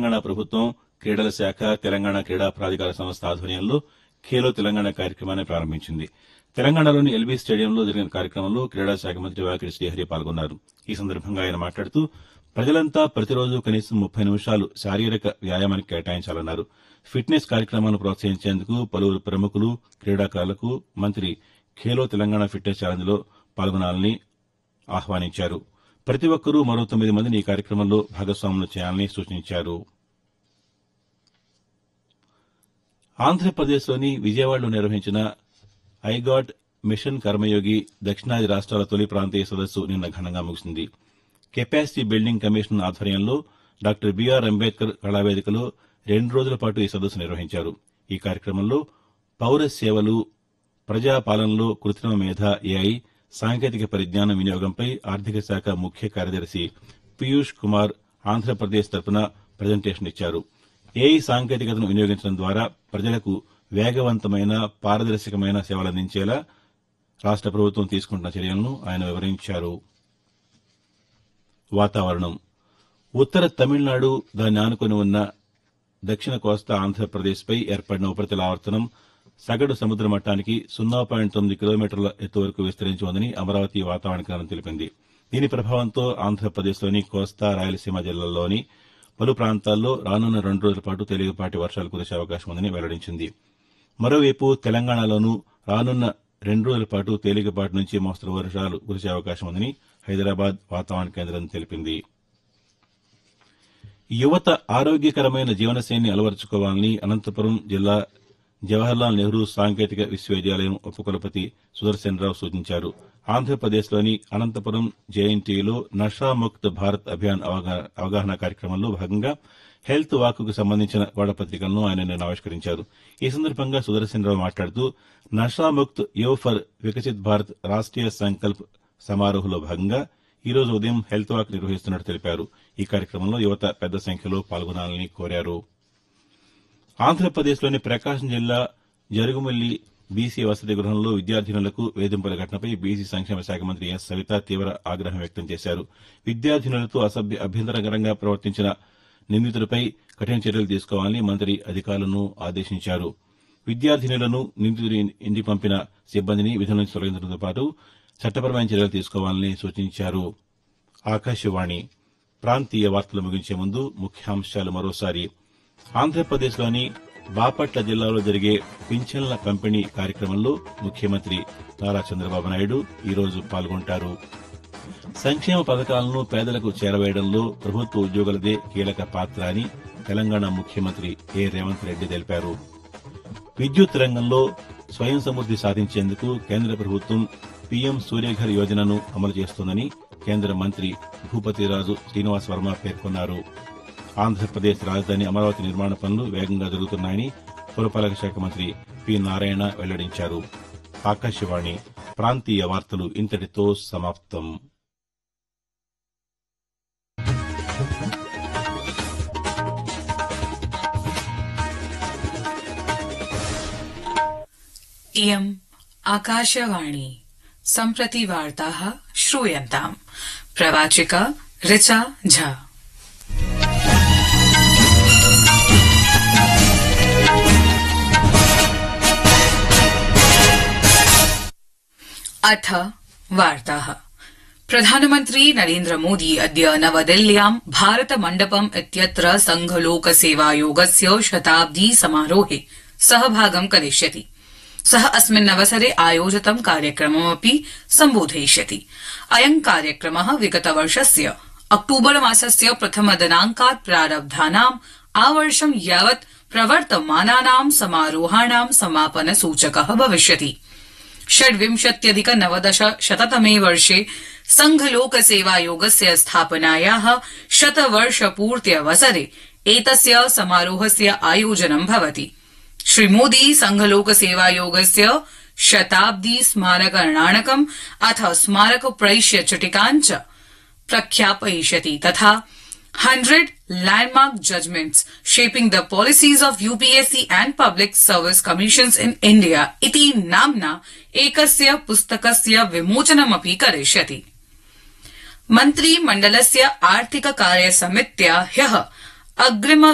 తెలంగాణ ప్రభుత్వం క్రీడల శాఖ తెలంగాణ క్రీడా ప్రాధికార సంస్థ ఆధ్వర్యంలో ఖేలో తెలంగాణ కార్యక్రమాన్ని ప్రారంభించింది. తెలంగాణలోని ఎల్బీ స్టేడియంలో జరిగిన కార్యక్రమంలో క్రీడా శాఖ మంత్రి వాకిటి శ్రీహరి పాల్గొన్నారు. ఈ సందర్భంగా ఆయన మాట్లాడుతూ ప్రజలంతా ప్రతిరోజు కనీసం 30 నిమిషాలు శారీరక వ్యాయామానికి కేటాయించాలన్నారు. ఫిట్నెస్ కార్యక్రమాలను ప్రోత్సహించేందుకు పలువురు ప్రముఖులు క్రీడాకారులకు మంత్రి ఖేలో తెలంగాణ ఫిట్నెస్ ఛాలెంజ్లో పాల్గొనాలని ఆహ్వానించారు. ప్రతి ఒక్కరూ మరో 9 మందిని ఈ కార్యక్రమంలో భాగస్వాములు చేయాలని సూచించారు. ఆంధ్రప్రదేశ్లోని విజయవాడలో నిర్వహించిన ఐగాట్ మిషన్ కర్మయోగి దక్షిణాది రాష్ట్రాల తొలి ప్రాంతీయ సదస్సు నిన్న ఘనంగా ముగిసింది. కెపాసిటీ బిల్డింగ్ కమిషన్ ఆధ్వర్యంలో డాక్టర్ బీఆర్ అంబేద్కర్ కళావేదికలో 2 రోజుల పాటు ఈ సదస్సు నిర్వహించారు. ఈ కార్యక్రమంలో పౌర సేవలు, ప్రజాపాలనలో కృత్రిమ మేధ ఏఐ, సాంకేతిక పరిజ్ఞానం వినియోగంపై ఆర్థిక శాఖ ముఖ్య కార్యదర్శి పీయూష్ కుమార్ ఆంధ్రప్రదేశ్ తరపున ప్రజెంటేషన్ ఇచ్చారు. ఏఐ సాంకేతికతను వినియోగించడం ద్వారా ప్రజలకు వేగవంతమైన, పారదర్శకమైన సేవలందించేలా రాష్ట ప్రభుత్వం తీసుకుంటున్న చర్యలను ఆయన వివరించారు. వాతావరణం. ఉత్తర తమిళనాడు, దాన్ని ఆనుకుని ఉన్న దక్షిణ కోస్తా ఆంధ్రప్రదేశ్పై ఏర్పడిన ఉపరితల ఆవర్తనం సగటు సముద్ర మట్టానికి 0.9 కిలోమీటర్ల ఎత్తు వరకు విస్తరించి ఉందని అమరావతి వాతావరణ కేంద్రం తెలిపింది. దీని ప్రభావంతో ఆంధ్రప్రదేశ్లోని కోస్తా, రాయలసీమ జిల్లాల్లోని పలు ప్రాంతాల్లో రానున్న 2 రోజుల పాటు తేలికపాటి వర్షాలు కురిసే అవకాశం ఉందని వెల్లడించింది. మరోవైపు తెలంగాణలోనూ రానున్న 2 రోజుల పాటు తేలికపాటి నుంచి మోస్తరు వర్షాలు కురిసే అవకాశం ఉందని హైదరాబాద్ వాతావరణ కేంద్రం తెలిపింది. యువత ఆరోగ్యకరమైన జీవనశైలిని అలవరుచుకోవాలని అనంతపురం జిల్లా జవహర్లాల్ నెహ్రూ సాంకేతిక విశ్వవిద్యాలయం ఉపకులపతి సుదర్శన్రావు సూచించారు. ఆంధ్రప్రదేశ్లోని అనంతపురం జేఎన్టీయూలో నషాముక్త్ భారత్ అభియాన్ అవగాహన కార్యక్రమంలో భాగంగా హెల్త్ వాక్కు సంబంధించిన గోడపత్రికలను ఆయన నిన్న ఆవిష్కరించారు. ఈ సందర్భంగా సుదర్శన్రావు మాట్లాడుతూ నషాముక్త్ యువ ఫర్ వికసిత్ భారత్ రాష్ట్రీయ సంకల్ప్ సమారోహంలో భాగంగా ఈ రోజు ఉదయం హెల్త్ వాక్ నిర్వహిస్తున్నట్టు తెలిపారు. ఈ కార్యక్రమంలో యువత పెద్ద సంఖ్యలో పాల్గొనాలని కోరారు. ఆంధ్రప్రదేశ్లోని ప్రకాశం జిల్లా జరుగుమల్లి బీసీ వసతి గృహంలో విద్యార్థినులకు వేధింపుల ఘటనపై బీసీ సంక్షేమ శాఖ మంత్రి ఎస్ సవిత తీవ్ర ఆగ్రహం వ్యక్తం చేశారు. విద్యార్థినులతో అభ్యంతరకరంగా ప్రవర్తించిన నిందితులపై కఠిన చర్యలు తీసుకోవాలని మంత్రి అధికారులను ఆదేశించారు. విద్యార్థినులను నిందితుడి ఇంటికి పంపిన సిబ్బందిని విధుల నుంచి తొలగించడంతో పాటు చట్టపరమైన చర్యలు తీసుకోవాలని సూచించారు. ఆకాశవాణి ప్రాంతీయ వార్తలు ముగించే ముందు ముఖ్యాంశాలు మరోసారి. ఆంధ్రప్రదేశ్లోని బాపట్ల జిల్లాలో జరిగే పింఛన్ల పంపిణీ కార్యక్రమంలో ముఖ్యమంత్రి నారా చంద్రబాబు నాయుడు ఈరోజు పాల్గొంటారు. సంక్షేమ పథకాలను పేదలకు చేరవేయడంలో ప్రభుత్వ ఉద్యోగులదే కీలక పాత్ర అని తెలంగాణ ముఖ్యమంత్రి ఏ రేవంత్ రెడ్డి తెలిపారు. విద్యుత్ రంగంలో స్వయం సమృద్ది సాధించేందుకు కేంద్ర ప్రభుత్వం పీఎం సూర్యఘర్ యోజనను అమలు చేస్తోందని కేంద్ర మంత్రి భూపతిరాజు శ్రీనివాస్ వర్మ పేర్కొన్నారు. ఆంధ్రప్రదేశ్ రాజధాని అమరావతి నిర్మాణ పనులు వేగంగా జరుగుతున్నాయని పురపాలక శాఖ మంత్రి పి నారాయణ వెల్లడించారు. ఆకాశవాణి ప్రాంతీయ వార్తలు ఇంతటితో సమాప్తం. इयम् आकाशवाणी सम्प्रति वार्ताः श्रूयन्ताम्. प्रवाचिका ऋचा झा. अथ वार्ताः. प्रधानमन्त्री नरेन्द्र मोदी अद्य नवदिल्ल्यां भारत मण्डपम् इत्यत्र संघलोकसेवायोगस्य शताब्दी समारोहे सहभागं करिष्यति. सः अस्मिन्नवसरे आयोजितं कार्यक्रममपि सम्बोधयिष्यति. अयं कार्यक्रमः विगतवर्षस्य अक्टूबर मासस्य प्रथम दिनाङ्कात् प्रारब्धानाम् आवर्षं यावत् प्रवर्तमानानां समारोहाणां समापन सूचकः भविष्यति. 26,990 वर्षे संघलोकसेवायोगस्य स्थापनायाः शतवर्षपूर्त्यवसरे एतस्य समारोहस्य आयोजनं भवति. श्रीमोदी संघलोकसेवायोगस्य शताब्दी स्मारकनाणकम् अथ स्मारक प्रैष्य चिटिकान् च प्रख्यापयिष्यति तथा 100 landmark judgments shaping the policies of UPSC and Public Service Commissions in India इति नाम्ना एकस्य पुस्तकस्य विमोचनमपि करिष्यति. मन्त्रिमण्डलस्य आर्थिक कार्य समित्या ह्यः अग्रिम